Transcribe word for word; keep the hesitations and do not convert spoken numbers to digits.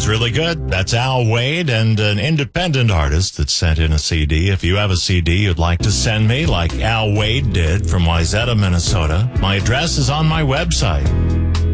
It's really good. That's Al Wade, and an independent artist that sent in a C D. If you have a C D you'd like to send me, like Al Wade did from Wayzata, Minnesota, my address is on my website.